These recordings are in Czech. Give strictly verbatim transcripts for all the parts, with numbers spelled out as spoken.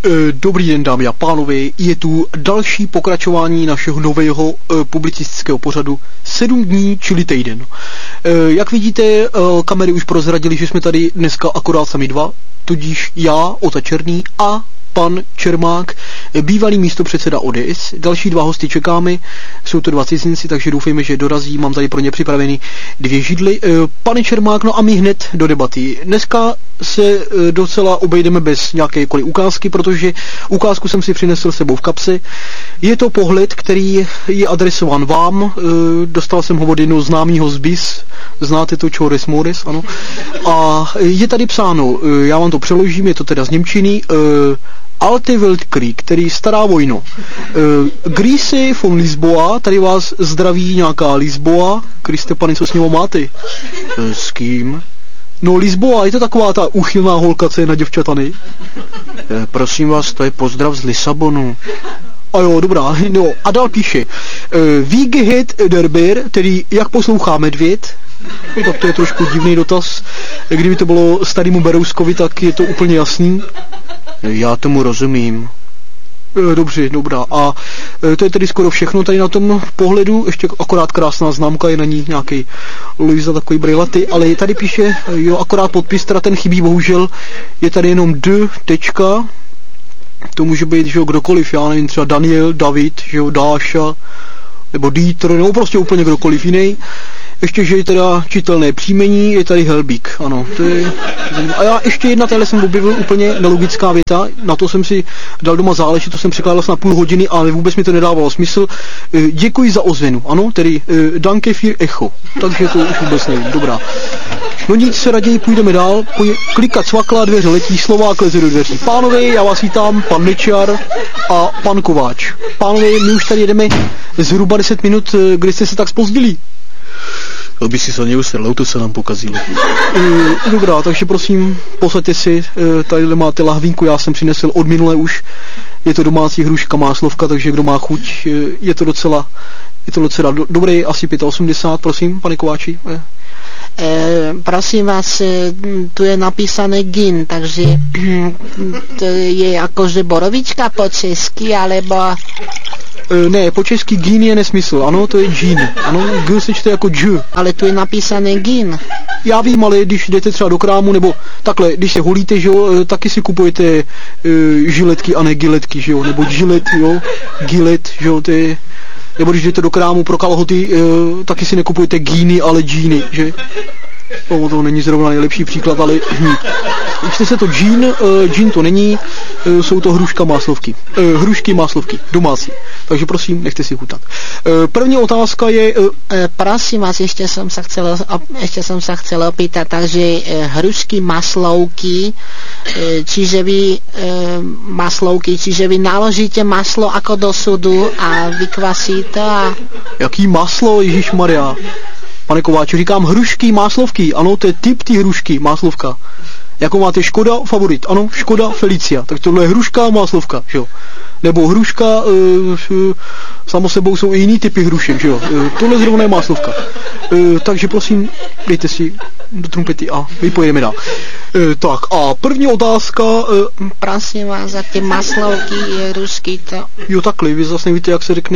Dobrý den, dámy a pánové, je tu další pokračování našeho nového e, publicistického pořadu sedm dní, čili týden. E, jak vidíte, e, kamery už prozradili, že jsme tady dneska akorát sami dva, tudíž já, Ota Černý a pan Čermák, bývalý místopředseda O D S. Další dva hosty čekáme, jsou to dva cizinci, takže doufejme, že dorazí. Mám tady pro ně připraveny dvě židly. Pane Čermák, no a my hned do debaty. Dneska se docela obejdeme bez nějakékoliv ukázky, protože ukázku jsem si přinesl sebou v kapse. Je to pohled, který je adresován vám. Dostal jsem ho od jednoho známého z B I S. Znáte to, Chores Mores, ano. A je tady psáno, já vám to přeložím, je to teda z němčiny, Alte Weltkrieg, který stará vojno. Uh, Grüße von Lisboa, tady vás zdraví nějaká Lisboa. Kriste pane, co s ním máte? Uh, s kým? No Lisboa, je to taková ta úchylná holka, co je na děvčatany. Uh, prosím vás, to je pozdrav z Lisabonu. A jo, dobrá, no a dál píše. Uh, Wie geht der Bär, tedy jak poslouchá medvěd? No, tak to je trošku divný dotaz. Kdyby to bylo starému Berouskovi, tak je to úplně jasný. Já tomu rozumím. Dobře, dobrá. A to je tedy skoro všechno tady na tom pohledu. Ještě akorát krásná známka, je na ní nějaký Luisa, takový brejlaty, ale tady píše, jo, akorát podpis, teda ten chybí, bohužel. Je tady jenom D, tečka. To může být, že jo, kdokoliv, já nevím, třeba Daniel, David, že jo, Dáša, nebo Dieter, nebo prostě úplně kdokoliv jiný. Ještě, že je teda čitelné příjmení, je tady Helbík, ano. To je... A já ještě jedna, tady jsem objevil úplně nelogická věta, na to jsem si dal doma záležit, to jsem překládal na půl hodiny, ale vůbec mi to nedávalo smysl. Děkuji za ozvěnu, ano, tedy danke für echo, takže to už vůbec nevím, dobrá. No nic, se raději půjdeme dál, Půj... klikat cvakla, dveře letí, Slovák leze do dveří. Pánové, já vás vítám, pan Nečar a pan Kováč. Pánové, my už tady jedeme zhruba deset minut, kdy jste se tak zpozdili. Aby si se neusrl, auto se nám pokazilo. E, dobrá, takže prosím, posaďte si, e, tady máte lahvínku, já jsem přinesl od minule už, je to domácí hruška máslovka, takže kdo má chuť, e, je to docela, je to docela do, dobré, asi osmdesát pět, prosím, pane Kováči. E. E, prosím vás, tu je napísané gin, takže to je jakože borovička po česky, alebo... E, ne, po česky gin je nesmysl, ano, to je gin, ano, G se čte jako dž. Ale tu je napísané gin. Já vím, ale když jdete třeba do krámu, nebo takhle, když se holíte, že jo, taky si kupujete e, žiletky a ne giletky, že jo, nebo žilet, jo, gilet, že jo, to je... Nebo když jdete do krámu pro kalhoty, e, taky si nekupujete gíny, ale džíny, že? No, to není zrovna nejlepší příklad, ale hm. Čte se to džín, e, džín to není, e, jsou to hruška máslovky. E, hrušky máslovky, domácí. Takže prosím, nechte si chutat. E, první otázka je... E, prosím vás, ještě jsem se chcel, ještě jsem se chcel opýtat, takže e, hrušky maslovky, e, čiže vy e, maslovky, čiže vy naložíte maslo jako do sudu a vykvasíte a... Jaký maslo, ježišmarja? Pane Kováči, říkám hrušky máslovky, ano, to je typ té hrušky máslovka. Jako máte Škoda Favorit, ano, Škoda Felicia, tak tohle je hruška máslovka, že jo. Nebo hruška, e, samo sebou jsou i jiný typy hrušek, že jo. E, tohle zrovna je máslovka. E, takže prosím, dejte si do trumpety a my pojedeme dál. E, tak a první otázka... E, prosím vás, za ty maslovky je hrušky to... Jo, takhle, vy zase nevíte, jak se řekne...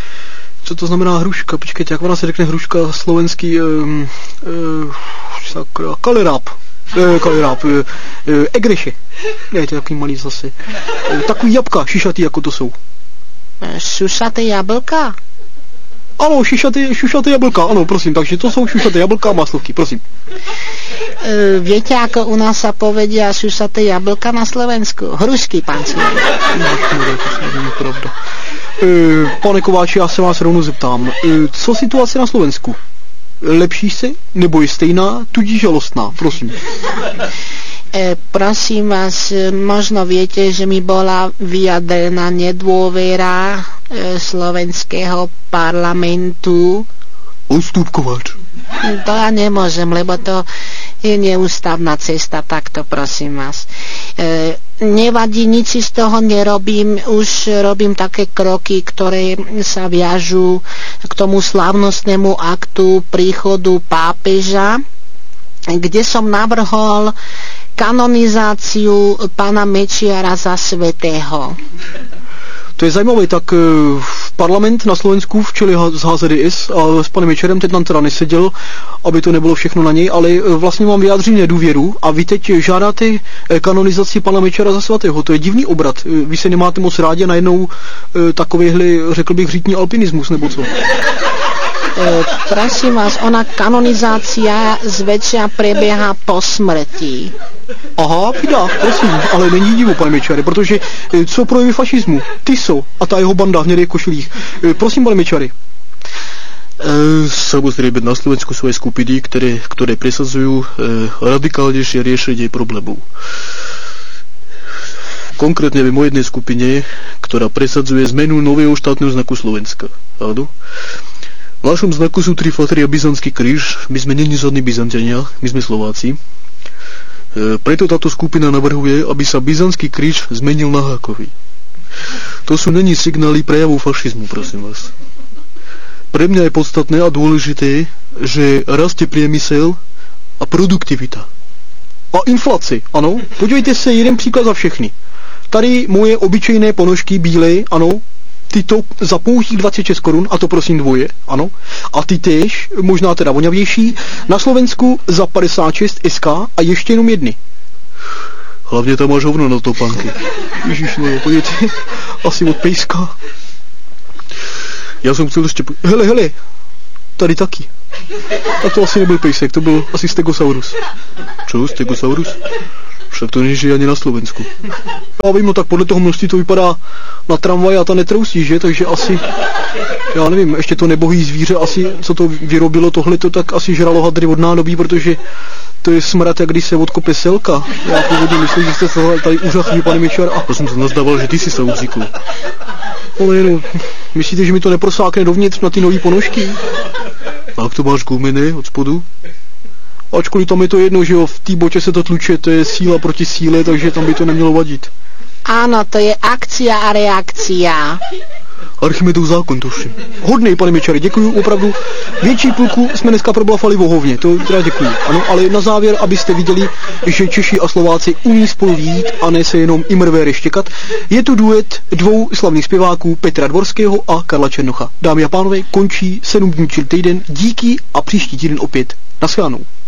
Co to znamená hruška? Počkejte, jak ona se řekne hruška slovenský... Um, uh, kaleráp. Uh, kaleráp. Uh, uh, egreše. Ne, to je takový malý zase. Uh, takový jabka, šišatý, jako to jsou. Šušaté jablka? Ano, šišaté, šišaté jablka, ano, prosím. Takže to jsou šišaté jablka a maslovky, prosím. Uh, viete, ako u nás sa povedia šušaté jablka na Slovensku? Hrušky, pán Cíl. To není pravda. Pane Kováči, já se vás rovnou zeptám, co situace na Slovensku? Lepší se, nebo je stejná, tudíž žalostná? Prosím. E, prosím vás, možno viete, že mi bola vyjadrená nedôvera e, slovenského parlamentu. Odstup, Kováč. To ja nemôžem, lebo to je neústavná cesta, takto prosím vás. E, nevadí, nič si z toho nerobím, už robím také kroky, ktoré sa viažú k tomu slávnostnému aktu príchodu pápeža, kde som navrhol kanonizáciu pána Mečiara za svätého. To je zajímavé, tak parlament na Slovensku v čele z H Z D S a s panem Mečerem teď tam teda neseděl, aby to nebylo všechno na něj, ale vlastně mám vyjádřit nedůvěru a vy teď žádáte kanonizaci pana Mečera za svatého. To je divný obrat. Vy se nemáte moc rádi a najednou takovýhle, řekl bych, řítní alpinismus, nebo co? E, prosím vás, ona kanonizácia zväčša prebieha po smrti. Aha, pidá, prosím, ale není divu, pane Mečare, protože co projevy fašismu? Tiso a ta jeho banda v hnědých košilích. Prosím, pane Mečare. Samozrejme, na Slovensku sú aj skupiny, ktoré, ktoré presadzujú radikálnejšie riešenie problémov. Konkrétne viem o jednej skupine, ktorá presadzuje zmenu nového štátneho znaku Slovenska. Áno? V našom znaku sú tri fatry a byzantský kríž. My sme není žiadni Byzanťania, my sme Slováci. E, preto táto skupina navrhuje, aby sa byzantský kríž zmenil na hákový. To sú není signály prejavu fašizmu, prosím vás. Pre mňa je podstatné a dôležité, že rastie priemysel a produktivita. A inflaci, ano. Podívejte se, jeden příklad za všechny. Tady moje obyčejné ponožky bílé, ano, tyto za pouhých dvacet šest korun, a to prosím dvoje, ano. A ty též, možná teda voňavější, na Slovensku za padesát šest S K a ještě jenom jedny. Hlavně tam máš hovno na topánky. Ježiš, no, podívejte, asi od pejska. Já jsem chtěl ještě... Hele, hele, tady taky. Tak to asi nebyl pejsek, to byl asi Stegosaurus. Čo, Stegosaurus? Však to nežije ani na Slovensku. Já vím, no tak podle toho množství to vypadá na tramvaj a ta netrousí, že? Takže asi, já nevím, ještě to nebohý zvíře asi, co to vyrobilo tohleto, tak asi žralo hadry od nádobí, protože to je smrad, jak když se odkope selka. Já původně myslím, že jste se tady úžasný, pane Mečar. A to jsem se nazdával, že ty si se ucíkl. Ale no, myslíte, že mi to neprosákne dovnitř na ty nový ponožky? A jak to máš gumené od spodu? Ačkoliv tam je to jedno, že jo, v té boče se to tluče, to je síla proti síle, takže tam by to nemělo vadit. Áno, to je akcia a reakcia. Archimedův zákon, tuším. Hodnej, pane Mečare, děkuji opravdu. Větší půlku jsme dneska problafali vohovně, to teda děkuji. Ano, ale na závěr, abyste viděli, že Češi a Slováci umí spolu jít a ne se jenom imrvéry štěkat, je tu duet dvou slavných zpěváků Petra Dvorského a Karla Černocha. Dámy a pánové, končí sedm dní čili týden, díky a příští týden opět. Naschledanou.